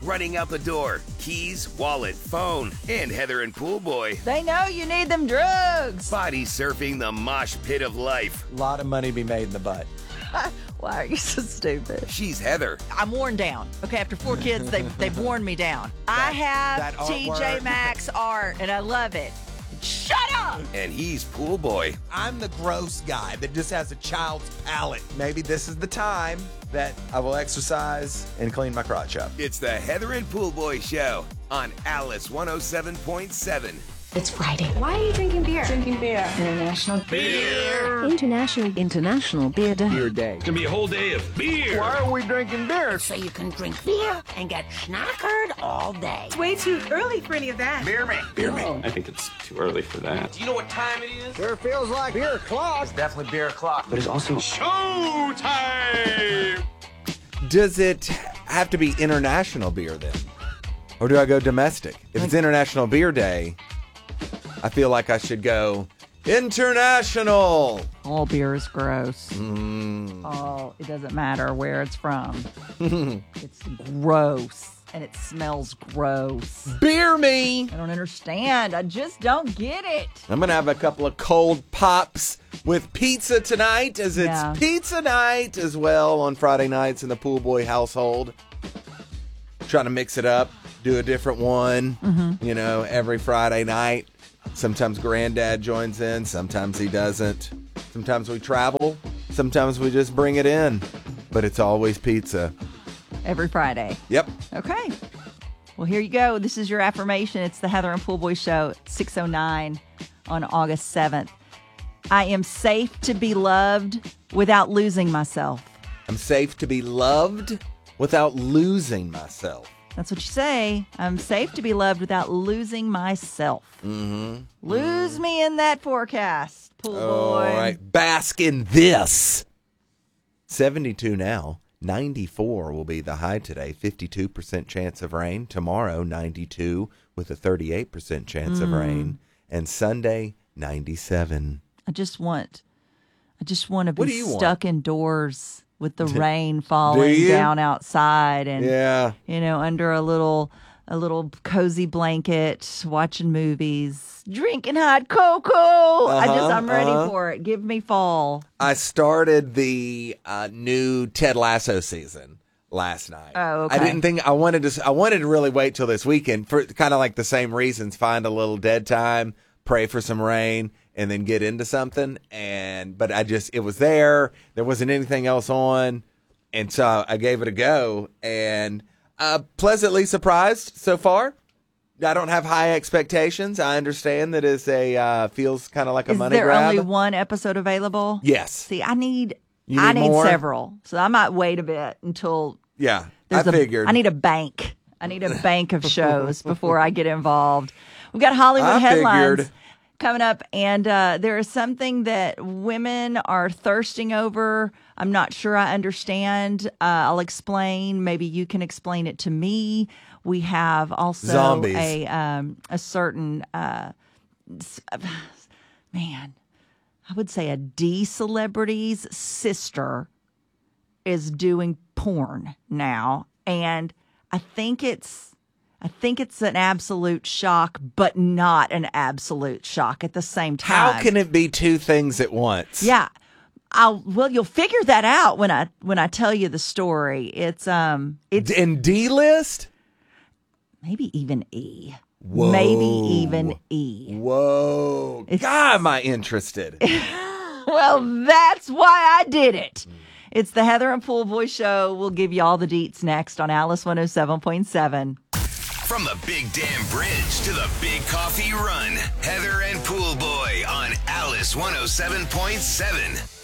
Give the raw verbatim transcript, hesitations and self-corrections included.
running out the door, keys, wallet, phone, and Heather and Pool Boy. They know you need them drugs. Body surfing the mosh pit of life. A lot of money be made in the butt. Why are you so stupid? She's Heather. I'm worn down. Okay, after four kids, they, they've worn me down. I have that T J artwork. Maxx art, and I love it. Shut up! And he's Pool Boy. I'm the gross guy that just has a child's palate. Maybe this is the time that I will exercise and clean my crotch up. It's the Heather and Pool Boy Show on Alice one oh seven point seven. It's Friday. Why are you drinking beer? Drinking beer. International Beer! International International Beer Day. Beer Day. It's gonna be a whole day of beer. Why are we drinking beer? So you can drink beer and get schnockered all day. It's way too early for any of that. Beer me. Beer me. I think it's too early for that. Do you know what time it is? Sure feels like beer o'clock. It's definitely beer o'clock. But it's also Showtime! Does it have to be international beer then? Or do I go domestic? If it's International Beer Day, I feel like I should go international. All beer is gross. Mm. Oh, it doesn't matter where it's from. It's gross. And it smells gross. Beer me. I don't understand. I just don't get it. I'm going to have a couple of cold pops with pizza tonight, as it's Yeah. pizza night as well on Friday nights in the Pool Boy household. Trying to mix it up, do a different one, Mm-hmm. you know, every Friday night. Sometimes Granddad joins in, sometimes he doesn't. Sometimes we travel, sometimes we just bring it in. But it's always pizza. Every Friday. Yep. Okay. Well, here you go. This is your affirmation. It's the Heather and Pool Boy Show, six oh nine on August seventh. I am safe to be loved without losing myself. I'm safe to be loved without losing myself. That's what you say. I'm safe to be loved without losing myself. Mm-hmm. Lose me in that forecast, Pool Boy. All right. Bask in this. seventy-two now. ninety-four will be the high today. fifty-two percent chance of rain. Tomorrow, ninety-two with a thirty-eight percent chance Mm. of rain. And Sunday, ninety-seven. I just want, I just want to What be do you want? stuck indoors with the rain falling you? down outside and Yeah. you know, under a little a little cozy blanket, watching movies, drinking hot cocoa. I just Uh-huh, I'm ready uh-huh. for it. Give me fall. I started the uh, new Ted Lasso season last night. Oh, okay. I didn't think I wanted to. I wanted to really wait till this weekend for kind of like the same reasons. Find a little dead time, pray for some rain, and then get into something. And but I just it was there. There wasn't anything else on, and so I gave it a go. And uh, pleasantly surprised so far. I don't have high expectations. I understand that it's a uh, feels kind of like a Is money there grab. only one episode available? Yes. See, I need You I need need more? several. So I might wait a bit until Yeah, there's I a- figured. I need a bank. I need a bank of shows before I get involved. We've got Hollywood I headlines figured. coming up, and uh, there is something that women are thirsting over. I'm not sure I understand. Uh, I'll explain. Maybe you can explain it to me. We have also Zombies. a um, a certain uh, s- man. I would say a D celebrity's sister is doing porn now, and I think it's I think it's an absolute shock, but not an absolute shock at the same time. How can it be two things at once? Yeah. I'll well you'll figure that out when I when I tell you the story. It's um it's In D list? maybe even E. Whoa. Maybe even E. Whoa. It's- God, am I interested? Well, that's why I did it. It's the Heather and Pool Boy Show. We'll give you all the deets next on Alice one oh seven point seven. From the Big Dam Bridge to the Big Coffee Run, Heather and Pool Boy on Alice one oh seven point seven.